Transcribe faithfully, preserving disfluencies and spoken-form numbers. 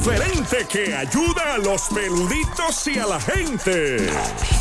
diferente que ayuda a los peluditos y a la gente.